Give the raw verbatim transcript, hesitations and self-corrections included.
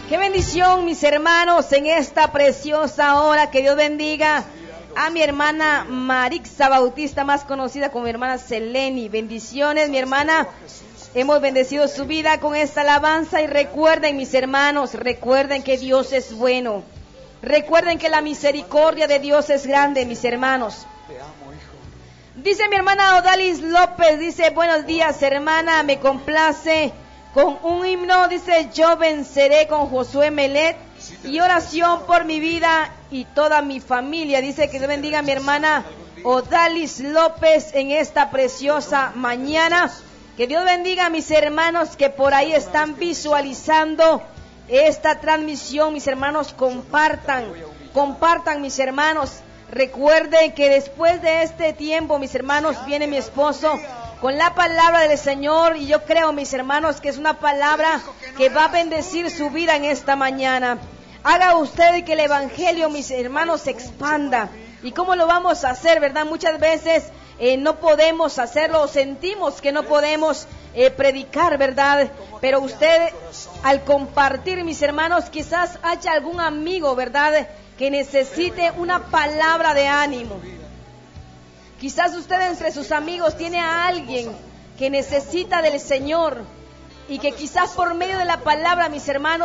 Qué bendición, mis hermanos, en esta preciosa hora. Que Dios bendiga a mi hermana Marixa Bautista, más conocida como mi hermana Seleni. Bendiciones, mi hermana. Hemos bendecido su vida con esta alabanza. Y recuerden, mis hermanos, recuerden que Dios es bueno. Recuerden que la misericordia de Dios es grande, mis hermanos. Dice mi hermana Odalis López, dice: buenos días, hermana, me complace con un himno, dice: yo venceré, con Josué Melet, y oración por mi vida y toda mi familia. Dice que Dios bendiga a mi hermana Odalis López en esta preciosa mañana. Que Dios bendiga a mis hermanos que por ahí están visualizando esta transmisión. Mis hermanos, compartan, compartan, mis hermanos. Recuerden que después de este tiempo, mis hermanos, viene mi esposo con la palabra del Señor, y yo creo, mis hermanos, que es una palabra que va a bendecir su vida en esta mañana. Haga usted que el evangelio, mis hermanos, se expanda. ¿Y cómo lo vamos a hacer, verdad? Muchas veces eh, no podemos hacerlo, o sentimos que no podemos eh, predicar, ¿verdad? Pero usted, al compartir, mis hermanos, quizás haya algún amigo, ¿verdad?, que necesite una palabra de ánimo. Quizás usted entre sus amigos tiene a alguien que necesita del Señor, y que quizás por medio de la palabra, mis hermanos,